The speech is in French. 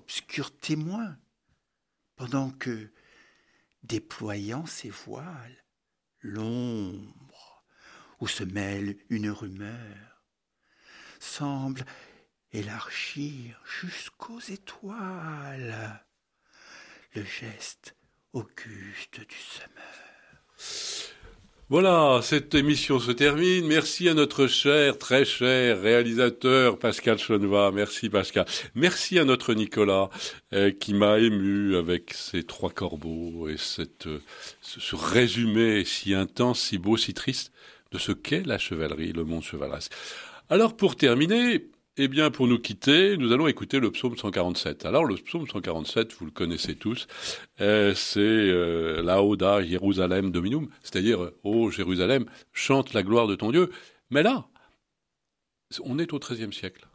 obscur témoin, pendant que, déployant ses voiles, l'ombre, où se mêle une rumeur, semble élargir jusqu'aux étoiles le geste auguste du semeur. Voilà, cette émission se termine. Merci à notre cher, très cher réalisateur Pascal Chonva. Merci Pascal. Merci à notre Nicolas qui m'a ému avec ses 3 corbeaux et ce résumé si intense, si beau, si triste de ce qu'est la chevalerie, le monde chevaleresque. Alors pour terminer, eh bien, pour nous quitter, nous allons écouter le psaume 147. Alors, le psaume 147, vous le connaissez tous, c'est la Oda Jérusalem Dominum, c'est-à-dire, ô Jérusalem, chante la gloire de ton Dieu. Mais là, on est au XIIIe siècle.